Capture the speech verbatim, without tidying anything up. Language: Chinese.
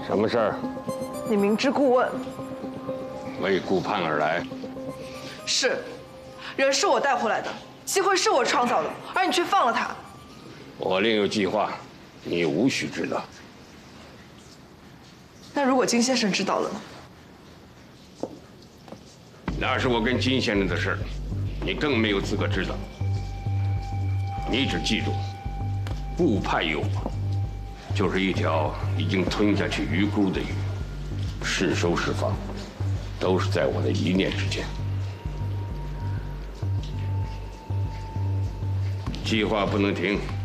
什么事儿？ 你明知故问。 为顾盼而来。 是，人是我带回来的，机会是我创造的，而你却放了他。 我另有计划，你无需知道。 那如果金先生知道了呢？ 那是我跟金先生的事儿，你更没有资格知道。你只记住，顾盼有我，就是一条已经吞下去鱼骨的鱼，是收是放，都是在我的一念之间。计划不能停。